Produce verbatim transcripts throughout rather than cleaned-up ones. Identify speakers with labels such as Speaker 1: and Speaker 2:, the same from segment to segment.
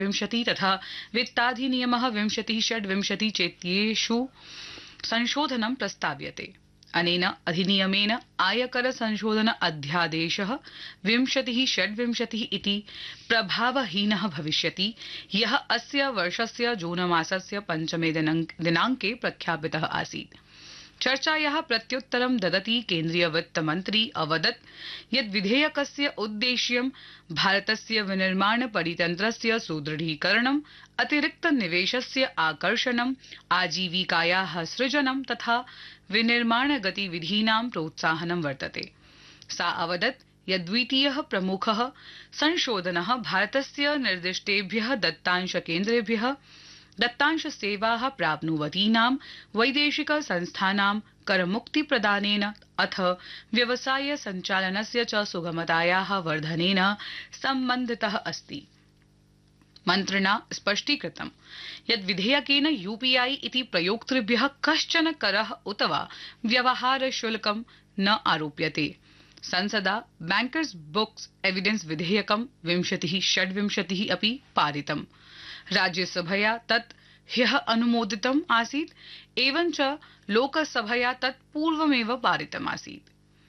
Speaker 1: विंशति तथा वित्ताधिनियमः विंशतिः षड्विंशति चेत्येषु संशोधनं प्रस्ताव्यते। अनेन अधिनियमेन आयकर संशोधन अध्यादेशः विंशतिः षड्विंशतिः इति प्रभावहीनः भविष्यति, यः अस्य वर्षस्य जून मासस्य पञ्चमे दिनाङ्के प्रख्यापितः आसीत्। चर्चायाः प्रत्युत्तरं ददती केन्द्रीय वित्तमन्त्री अवदत् यत् विधेयकस्य उद्देश्यं भारतस्य विनिर्माण परितन्त्रस्य सुदृढीकरणं, अतिरिक्त निवेशस्य आकर्षणं, आजीविकायाः सृजनं तथा विनिर्माण गतिविधीनां प्रोत्साहनं वर्तते। सा अवदत् यत् द्वितीयः प्रमुखः संशोधनः भारतस्य निर्दिष्टेभ्यः दत्तांश केन्द्रेभ्यः दत्तांश सेवाः प्राप्नुवतीनां वैदेशिक संस्थानां करमुक्ति प्रदानेन अथ व्यवसाय संचालनस्य च सुगमतायाः वर्धनेन सम्बन्धितः अस्ति। मन्त्रिणा स्पष्टीकृतं यत् विधेयकेन यूपीआई इति प्रयोक्तृभ्यः कश्चन करः उत वा व्यवहार शुल्कं न आरोप्यते। संसदा बैंकर्स बुक्स एविडेंस विधेयकं विंशतिः षड्विंशतिः अपि पारितम्। राज्यसभया तत् ह्यः अनुमोदितम् आसीत्, एवञ्च लोकसभया तत् पूर्वमेव पारितमासीत्।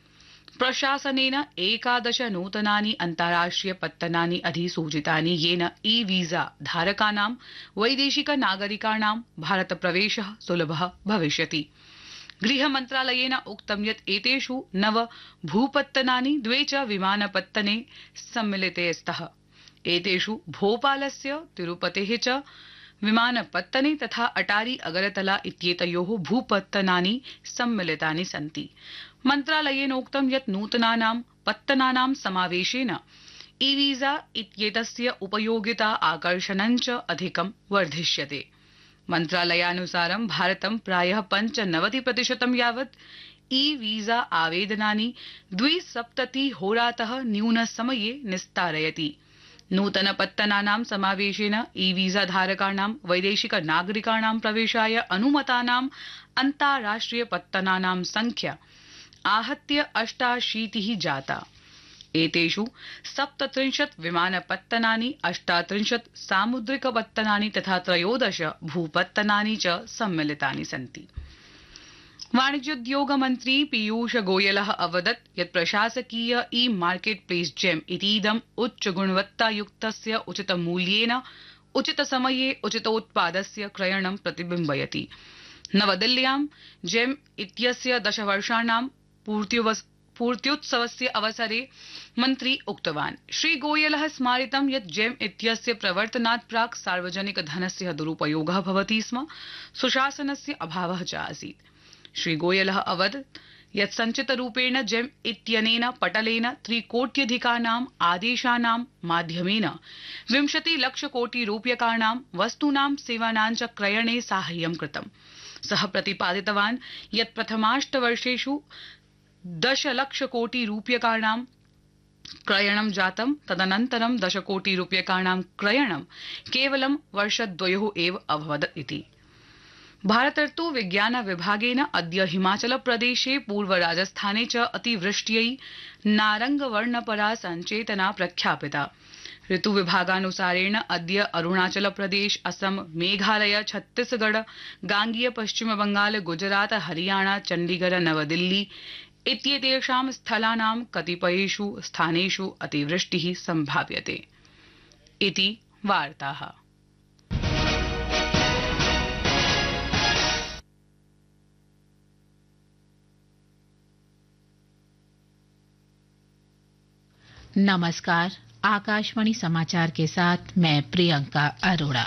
Speaker 1: प्रशासनेन एकादश नूतनानि अन्ताराष्ट्रिय पत्तनानि अधिसूचितानि, येन ई वीजा धारकानां वैदेशिक नागरिकाणां भारत प्रवेशः सुलभः भविष्यति। गृहमन्त्रालयेन उक्तं यत् एतेषु नव भूपत्तनानि द्वे च विमानपत्तने सम्मिलिते स्तः। एतेषु भोपालस्य तिरुपतेः च विमानपत्तने तथा अटारी अगरतला इत्येतयोः भूपत्तनानि सम्मिलितानि सन्ति। मन्त्रालयेनोक्तं यत् नूतनानां पत्तनानां समावेशेन ई वीजा इत्येतस्य उपयोगिता आकर्षणं च अधिकं वर्धिष्यते। मन्त्रालयानुसारं भारतं प्रायः पञ्चनवति प्रतिशतं यावत् ई वीजा आवेदनानि द्विसप्तति होरातः न्यूनसमये निस्तारयति। नूतनपत्तनानां समावेशेन ई वीजा धारकाणां वैदेशिक नागरिकाणां प्रवेशाय अनुमतानां अन्ताराष्ट्रिय पत्तनानां संख्या आहत्य अष्टाशीतिः जाता। एतेषु सप्तत्रिंशत् विमानपत्तनानि, अष्टात्रिंशत् सामुद्रिकपत्तनानि तथा त्रयोदश भूपत्तनानि च सम्मिलितानि सन्ति। वाणिज्योद्योग मंत्री पीयूष गोयलः अवदत् यत् प्रशासकीय ई मार्केट प्लेस जेम इतीदं उच्च गुणवत्तायुक्तस्य उचितमूल्येन उचितसमये उचितोत्पादस्य क्रयणं प्रतिबिम्बयति। नवदिल्ल्यां जेम इत्यस्य दशवर्षाणां पूर्त्युत्सवस्य अवसरे मन्त्री उक्तवान्। श्री गोयलः स्मारितं यत् जेम इत्यस्य प्रवर्तनात् प्राक् सार्वजनिक धनस्य दुरुपयोगः भवति स्म, सुशासनस्य अभावः च आसीत्। श्री गोयलः अवदत् यत् संचितरूपेण जेम इत्यनेन पटलेन त्रिकोट्यधिकानां आदेशानां माध्यमेन विंशति लक्ष कोटि रूप्यकाणां वस्तूनां सेवानां च क्रयणे साहाय्यं कृतम्। सः प्रतिपादितवान् यत् प्रथमाष्टवर्षेषु दश लक्ष कोटि रूप्यकाणां क्रयणं जातं, तदनन्तरं दश कोटि रूप्यकाणां क्रयणं केवलं वर्षद्वयोः एव अभवत् इति। भारतर्तु विज्ञान विभागेन अद्य हिमाचल प्रदेशे पूर्व राजस्थाने च अतिवृष्ट्यै नारंगवर्णपरा सञ्चेतना प्रख्यापिता। ऋतु विभागानुसारेण अद्य अरुणाचल प्रदेश, असम, मेघालय, छत्तीसगढ़, गांगेय पश्चिम बंगाल, गुजरात, हरियाणा, चंडीगढ़, नवदिल्ली इत्येतेषां स्थलानां कतिपयेषु स्थानेषु अतिवृष्टिः सम्भाव्यते। इति वार्ताः।
Speaker 2: नमस्कार, आकाशवाणी समाचार के साथ मैं प्रियंका अरोड़ा।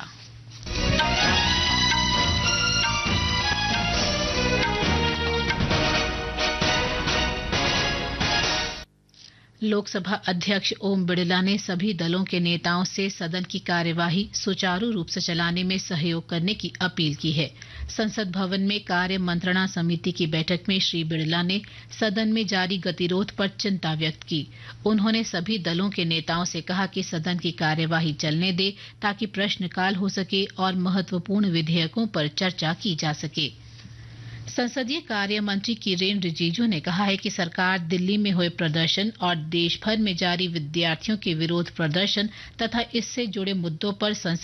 Speaker 2: लोकसभा अध्यक्ष ओम बिड़ला ने सभी दलों के नेताओं से सदन की कार्यवाही सुचारू रूप से चलाने में सहयोग करने की अपील की है। संसद भवन में कार्य मंत्रणा समिति की बैठक में श्री बिड़ला ने सदन में जारी गतिरोध पर चिंता व्यक्त की। उन्होंने सभी दलों के नेताओं से कहा कि सदन की कार्यवाही चलने दे ताकि प्रश्नकाल हो सके और महत्वपूर्ण विधेयकों पर चर्चा की जा सके। संसदीय कार्य मंत्री किरेन रिजिजू ने कहा है कि सरकार दिल्ली में हुए प्रदर्शन और देश भर में जारी विद्यार्थियों के विरोध प्रदर्शन तथा इससे जुड़े मुद्दों पर संसद